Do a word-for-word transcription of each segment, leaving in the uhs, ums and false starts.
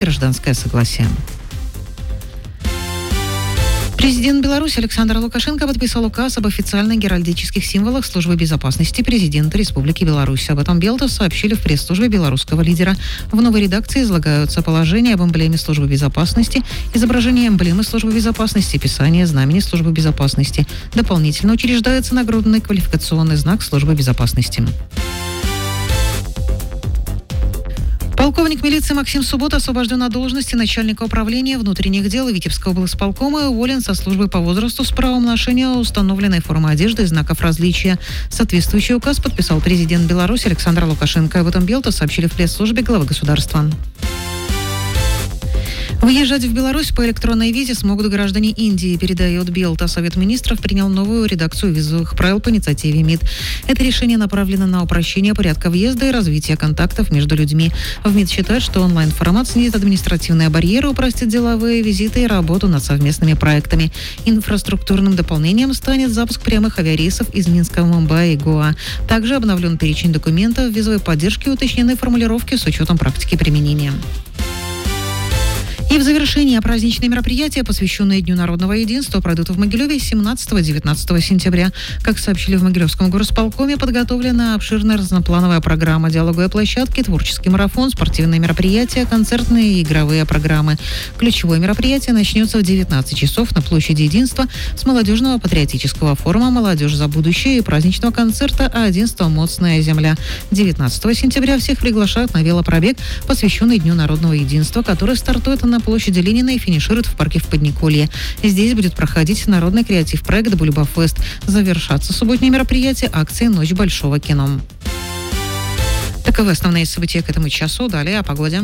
гражданское согласие. Президент Беларуси Александр Лукашенко подписал указ об официальных геральдических символах Службы безопасности президента Республики Беларусь. Об этом Белта сообщили в пресс-службе белорусского лидера. В новой редакции излагаются положения об эмблеме Службы безопасности, изображение эмблемы Службы безопасности, описание знамени Службы безопасности. Дополнительно учреждается нагрудный квалификационный знак Службы безопасности. Полковник милиции Максим Суббота освобожден от должности начальника управления внутренних дел Витебского облсполкома и уволен со службы по возрасту с правом ношения установленной формы одежды и знаков различия. Соответствующий указ подписал президент Беларуси Александр Лукашенко. Об этом Белта сообщили в пресс-службе главы государства. Выезжать в Беларусь по электронной визе смогут граждане Индии, передает Белта. Совет министров принял новую редакцию визовых правил по инициативе МИД. Это решение направлено на упрощение порядка въезда и развитие контактов между людьми. В МИД считают, что онлайн-формат снизит административные барьеры, упростит деловые визиты и работу над совместными проектами. Инфраструктурным дополнением станет запуск прямых авиарейсов из Минска в Мумбаи и Гоа. Также обновлен перечень документов визовой поддержки, уточнены формулировки с учетом практики применения. И в завершении праздничные мероприятия, посвященные Дню народного единства, пройдут в Могилеве семнадцатого-девятнадцатого сентября. Как сообщили в Могилевском горосполкоме, подготовлена обширная разноплановая программа, диалоговые площадки, творческий марафон, спортивные мероприятия, концертные и игровые программы. Ключевое мероприятие начнется в девятнадцать часов на площади Единства с молодежного патриотического форума «Молодежь за будущее» и праздничного концерта «А единство. Моцная земля». девятнадцатого сентября всех приглашают на велопробег, посвященный Дню народного единства, который стартует на площади Ленина и финиширует в парке в Подниколье. Здесь будет проходить народный креатив-проект «Бульбафест». Завершатся субботние мероприятия акции «Ночь большого кино». Таковы основные события к этому часу. Далее о погоде.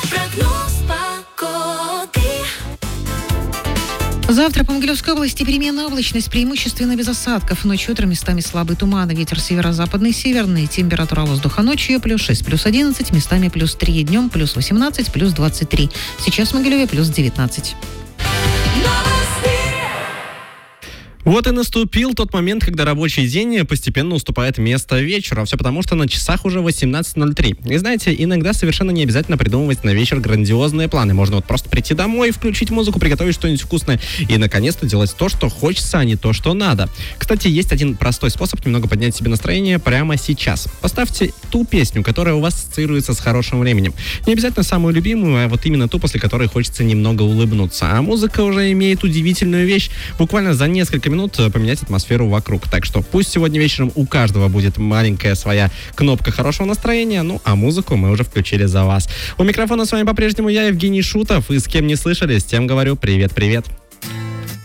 Завтра по Могилевской области переменная облачность, преимущественно без осадков. Ночью и утром местами слабый туман, ветер северо-западный, северный. Температура воздуха ночью плюс шесть, плюс одиннадцать, местами плюс три, днем плюс восемнадцать, плюс двадцать три. Сейчас в Могилеве плюс девятнадцать. Вот и наступил тот момент, когда рабочий день постепенно уступает место вечеру. Все потому, что на часах уже восемнадцать ноль три. И знаете, иногда совершенно не обязательно придумывать на вечер грандиозные планы. Можно вот просто прийти домой, включить музыку, приготовить что-нибудь вкусное и, наконец-то, делать то, что хочется, а не то, что надо. Кстати, есть один простой способ немного поднять себе настроение прямо сейчас. Поставьте ту песню, которая у вас ассоциируется с хорошим временем. Не обязательно самую любимую, а вот именно ту, после которой хочется немного улыбнуться. А музыка уже имеет удивительную вещь. Буквально за несколько минут поменять атмосферу вокруг. Так что пусть сегодня вечером у каждого будет маленькая своя кнопка хорошего настроения, ну а музыку мы уже включили за вас. У микрофона с вами по-прежнему я, Евгений Шутов, и с кем не слышали, с тем говорю привет-привет.